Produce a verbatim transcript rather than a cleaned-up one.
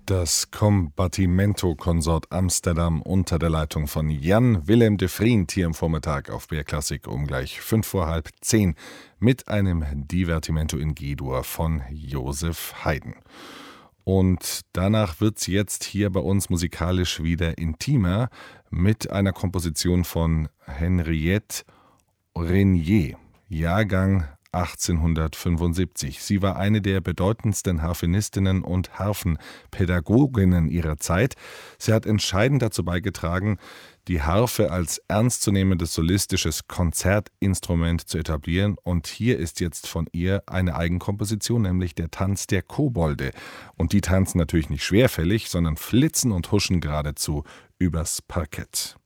Das Combattimento-Konsort Amsterdam unter der Leitung von Jan Willem de Vriend hier im Vormittag auf B R Klassik um gleich fünf vor halb zehn mit einem Divertimento in G-Dur von Joseph Haydn. Und danach wird es jetzt hier bei uns musikalisch wieder intimer mit einer Komposition von Henriette Renier, Jahrgang achtzehnhundertfünfundsiebzig. Sie war eine der bedeutendsten Harfenistinnen und Harfenpädagoginnen ihrer Zeit. Sie hat entscheidend dazu beigetragen, die Harfe als ernstzunehmendes solistisches Konzertinstrument zu etablieren. Und hier ist jetzt von ihr eine Eigenkomposition, nämlich der Tanz der Kobolde. Und die tanzen natürlich nicht schwerfällig, sondern flitzen und huschen geradezu übers Parkett.